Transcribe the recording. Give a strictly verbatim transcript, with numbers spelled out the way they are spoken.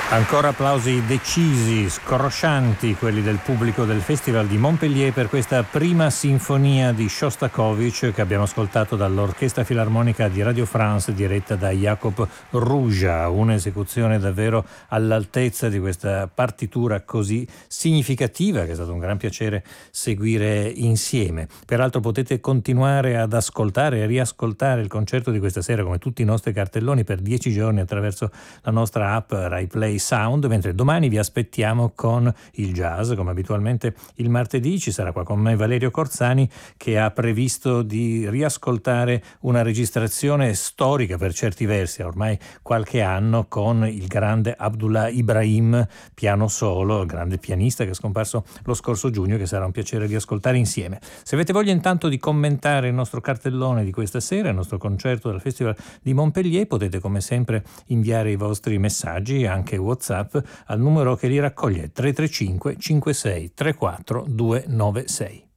Ancora applausi decisi, scroscianti, quelli del pubblico del Festival di Montpellier per questa prima sinfonia di Shostakovich che abbiamo ascoltato dall'Orchestra Filarmonica di Radio France diretta da Jakub Ruja, un'esecuzione davvero all'altezza di questa partitura così significativa che è stato un gran piacere seguire insieme. Peraltro potete continuare ad ascoltare e riascoltare il concerto di questa sera come tutti i nostri cartelloni per dieci giorni attraverso la nostra app Rai Play Sound, mentre domani vi aspettiamo con il jazz, come abitualmente il martedì. Ci sarà qua con me Valerio Corzani, che ha previsto di riascoltare una registrazione storica per certi versi, ormai qualche anno, con il grande Abdullah Ibrahim, piano solo, il grande pianista che è scomparso lo scorso giugno, che sarà un piacere riascoltare insieme. Se avete voglia intanto di commentare il nostro cartellone di questa sera, il nostro concerto del Festival di Montpellier, potete come sempre inviare i vostri messaggi, anche WhatsApp, al numero che li raccoglie tre tre cinque cinque sei tre quattro due nove sei.